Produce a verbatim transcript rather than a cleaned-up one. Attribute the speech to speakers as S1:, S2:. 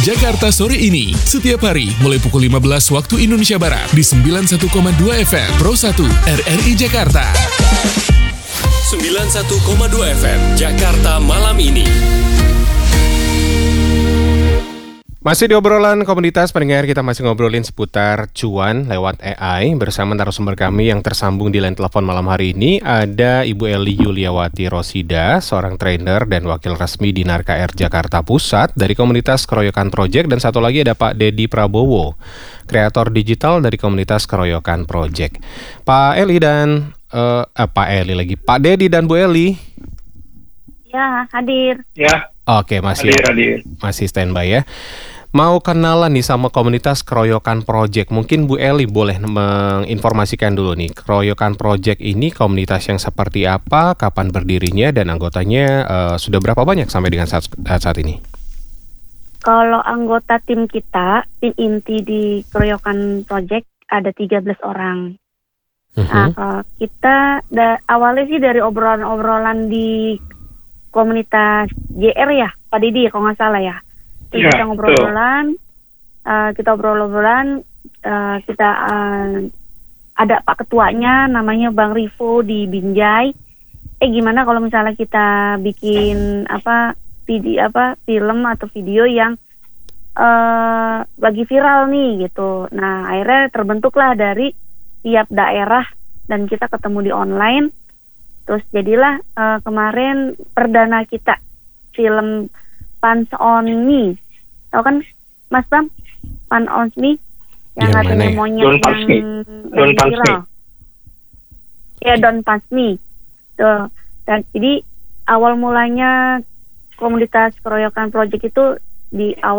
S1: Jakarta sore ini. Setiap hari mulai pukul lima belas waktu Indonesia Barat di sembilan puluh satu koma dua F M Pro satu R R I Jakarta.
S2: sembilan puluh satu koma dua F M Jakarta malam ini.
S3: Masih di obrolan komunitas pendengar, kita masih ngobrolin seputar cuan lewat A I bersama narasumber kami yang tersambung di line telepon malam hari ini. Ada Ibu Eli Yuliawati Rosida, seorang trainer dan wakil resmi di Narka Air Jakarta Pusat dari komunitas Keroyokan Project. Dan satu lagi ada Pak Dedi Prabowo, kreator digital dari komunitas Keroyokan Project. Pak Eli dan uh, eh, Pak Eli lagi, Pak Dedi dan Bu Eli.
S4: Ya, hadir.
S5: Ya.
S3: Oke, masih
S5: hadir, hadir.
S3: masih standby ya. Mau kenalan nih sama komunitas Keroyokan Project. Mungkin Bu Eli boleh menginformasikan dulu nih, Keroyokan Project ini komunitas yang seperti apa, kapan berdirinya, dan anggotanya uh, sudah berapa banyak sampai dengan saat, saat ini?
S4: Kalau anggota tim kita, tim inti di Keroyokan Project ada tiga belas orang. Uh-huh. Nah, kalau kita da- awalnya sih dari obrolan-obrolan di komunitas J R ya, Pak Didi ya kalau nggak salah ya. Terus
S5: ya,
S4: kita ngobrol-ngobrolan, uh, kita obrol-obrolan, uh, kita uh, ada Pak Ketuanya namanya Bang Rivo di Binjai. Eh gimana kalau misalnya kita bikin apa video apa film atau video yang uh, lagi viral nih gitu. Nah akhirnya terbentuklah dari tiap daerah dan kita ketemu di online. Terus jadilah uh, kemarin perdana kita film Pants on Me. Tahu kan Mas Bam? Pants on Me yang katanya
S3: ya?
S4: monyet
S5: Don't Punch Me. Don't Punch Me. Ya, Don't Punch Me. Tuh. Dan jadi awal mulanya komunitas Keroyokan Project itu di awal